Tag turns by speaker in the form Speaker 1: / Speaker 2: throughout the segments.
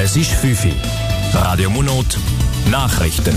Speaker 1: Es ist 5 Uhr. Radio Monot, Nachrichten.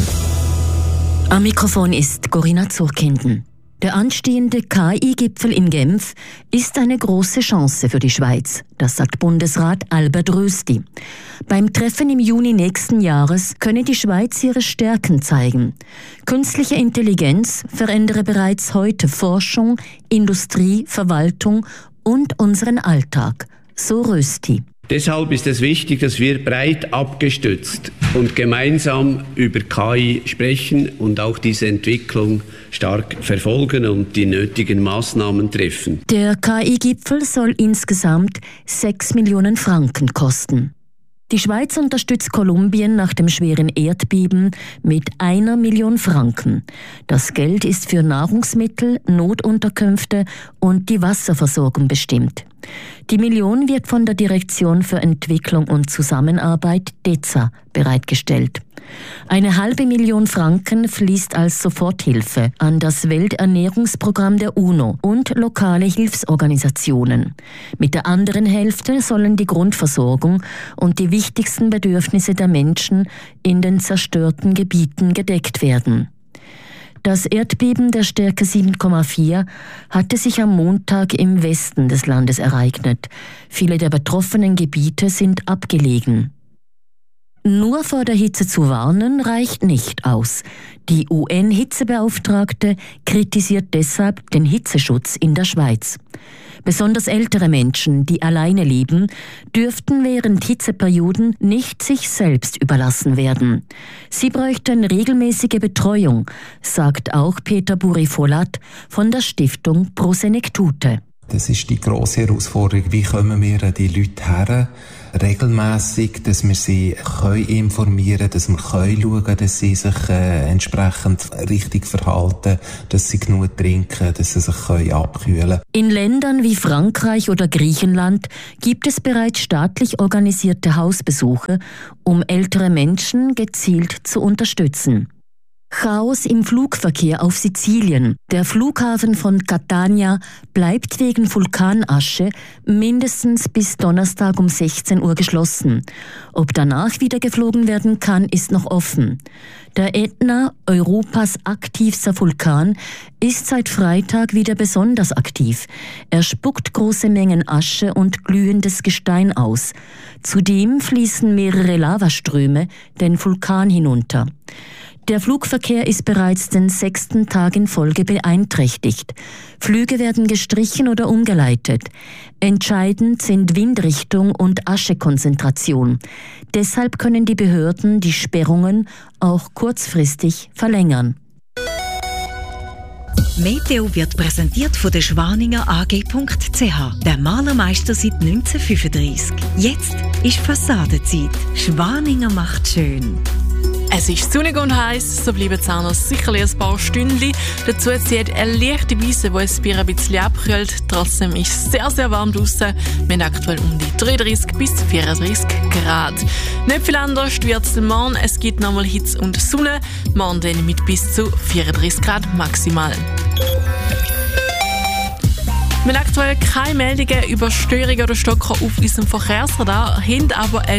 Speaker 2: Am Mikrofon ist Corinna Zurkinden. Der anstehende KI-Gipfel in Genf ist eine große Chance für die Schweiz, das sagt Bundesrat Albert Rösti. Beim Treffen im Juni nächsten Jahres könne die Schweiz ihre Stärken zeigen. Künstliche Intelligenz verändere bereits heute Forschung, Industrie, Verwaltung und unseren Alltag, so Rösti.
Speaker 3: Deshalb ist es wichtig, dass wir breit abgestützt und gemeinsam über KI sprechen und auch diese Entwicklung stark verfolgen und die nötigen Maßnahmen treffen.
Speaker 2: Der KI-Gipfel soll insgesamt 6 Millionen Franken kosten. Die Schweiz unterstützt Kolumbien nach dem schweren Erdbeben mit 1 Million Franken. Das Geld ist für Nahrungsmittel, Notunterkünfte und die Wasserversorgung bestimmt. Die Million wird von der Direktion für Entwicklung und Zusammenarbeit DEZA bereitgestellt. 1,5 Million Franken fließt als Soforthilfe an das Welternährungsprogramm der UNO und lokale Hilfsorganisationen. Mit der anderen Hälfte sollen die Grundversorgung und die wichtigsten Bedürfnisse der Menschen in den zerstörten Gebieten gedeckt werden. Das Erdbeben der Stärke 7,4 hatte sich am Montag im Westen des Landes ereignet. Viele der betroffenen Gebiete sind abgelegen. Nur vor der Hitze zu warnen reicht nicht aus. Die UN-Hitzebeauftragte kritisiert deshalb den Hitzeschutz in der Schweiz. Besonders ältere Menschen, die alleine leben, dürften während Hitzeperioden nicht sich selbst überlassen werden. Sie bräuchten regelmäßige Betreuung, sagt auch Peter Buri-Volat von der Stiftung Pro Senectute.
Speaker 4: Das ist die grosse Herausforderung. Wie kommen wir an die Leute her? Regelmässig, dass wir sie informieren können, dass wir schauen können, dass sie sich entsprechend richtig verhalten, dass sie genug trinken, dass sie sich abkühlen können.
Speaker 2: In Ländern wie Frankreich oder Griechenland gibt es bereits staatlich organisierte Hausbesuche, um ältere Menschen gezielt zu unterstützen. Chaos im Flugverkehr auf Sizilien. Der Flughafen von Catania bleibt wegen Vulkanasche mindestens bis Donnerstag um 16 Uhr geschlossen. Ob danach wieder geflogen werden kann, ist noch offen. Der Ätna, Europas aktivster Vulkan, ist seit Freitag wieder besonders aktiv. Er spuckt große Mengen Asche und glühendes Gestein aus. Zudem fließen mehrere Lavaströme den Vulkan hinunter. Der Flugverkehr ist bereits den 6. Tag in Folge beeinträchtigt. Flüge werden gestrichen oder umgeleitet. Entscheidend sind Windrichtung und Aschekonzentration. Deshalb können die Behörden die Sperrungen auch kurzfristig verlängern.
Speaker 5: Meteo wird präsentiert von der Schwaninger AG.ch, der Malermeister seit 1935. Jetzt ist Fassadenzeit. Schwaninger macht schön.
Speaker 6: Es ist sonnig und heiß, so bleiben es auch noch sicherlich ein paar Stündchen. Dazu zieht eine leichte Brise, die es ein bisschen abkühlt. Trotzdem ist es sehr, sehr warm draussen. Wir haben aktuell um die 33 bis 34 Grad. Nicht viel anders wird es morgen. Es gibt nochmal Hitze und Sonne. Morgen dann mit bis zu 34 Grad maximal. Wir haben aktuell keine Meldungen über Störungen oder Stocker auf unserem Verkehrsradar, haben aber eine